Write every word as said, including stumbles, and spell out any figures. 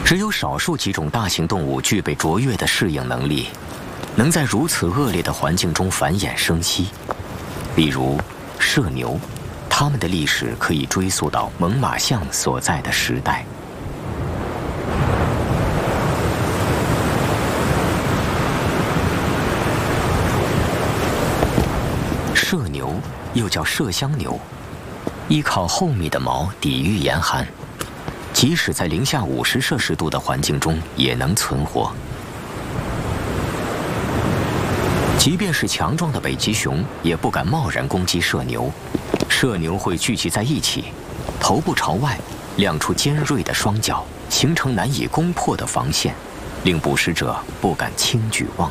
只有少数几种大型动物具备卓越的适应能力，能在如此恶劣的环境中繁衍生息。比如射牛，它们的历史可以追溯到猛犸象所在的时代。麝牛又叫麝香牛，依靠厚密的毛抵御严寒。 即使在零下五十摄氏度的环境中也能存活。即便是强壮的北极熊，也不敢贸然攻击麝牛。麝牛会聚集在一起，头部朝外，亮出尖锐的双角，形成难以攻破的防线，令捕食者不敢轻举妄